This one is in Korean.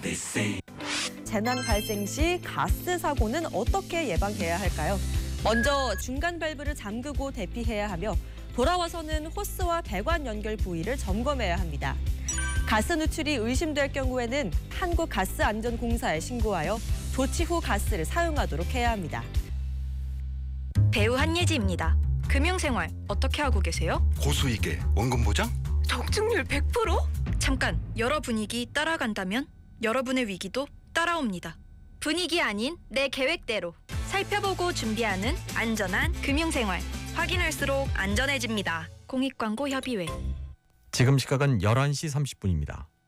재난 발생 시 가스 사고는 어떻게 예방해야 할까요? 먼저 중간 밸브를 잠그고 대피해야 하며 돌아와서는 호스와 배관 연결 부위를 점검해야 합니다. 가스 누출이 의심될 경우에는 한국가스안전공사에 신고하여 조치 후 가스를 사용하도록 해야 합니다. 배우 한예지입니다. 금융생활 어떻게 하고 계세요? 고수익에 원금 보장? 적중률 100%? 잠깐, 여러 분위기 따라간다면 여러분의 위기도 따라옵니다. 분위기 아닌 내 계획대로 살펴보고 준비하는 안전한 금융생활. 확인할수록 안전해집니다. 공익광고협의회. 지금 시각은 11시 30분입니다.